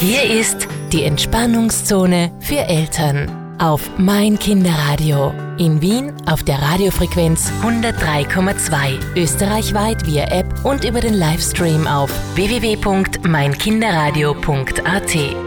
Hier ist die Entspannungszone für Eltern auf Mein Kinderradio. In Wien auf der Radiofrequenz 103,2. Österreichweit via App und über den Livestream auf www.meinkinderradio.at.